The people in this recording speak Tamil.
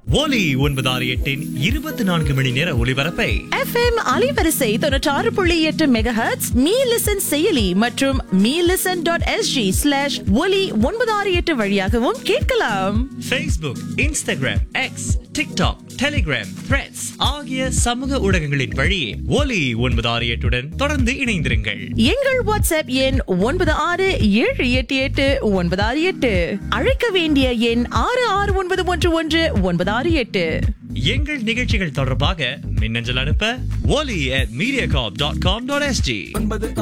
ஒலி 968 24 மணி நேர ஒளிபரப்பை FM அலைவரிசை 96.8 மெகாஹெர்ட்ஸ் மீ லிசன் செயலி மற்றும் meelisten.sg/ஒலி 968 வழியாகவும் கேட்கலாம். Facebook, Instagram, X, TikTok, Telegram, Threads ஆகிய சமூக ஊடகங்களின் வழியே ஒலி 968 தொடர்ந்து இணைந்திருங்கள். எங்கள் வாட்ஸ்அப் எண் 96788968. அழைக்க வேண்டிய எண் 66911968. எங்கள் நிகழ்ச்சிகள் தொடர்பாக மின்னஞ்சல் அனுப்ப oli@mediacorp.com.sg